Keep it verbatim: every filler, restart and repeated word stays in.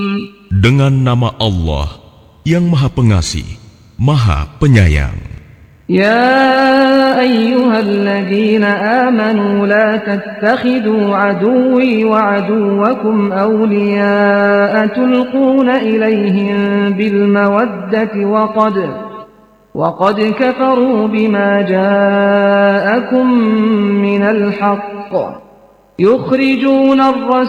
Dengan nama Allah yang Maha Pengasih, Maha Penyayang. Ya ayyuhalladzina amanu la tattakhidhu aduwwi wa aduwwakum awliya'a tulquna ilayhim bil mawaddati wa qad wa qad kafaru bima ja'akum minal haqq yukhrijuna ar-rasul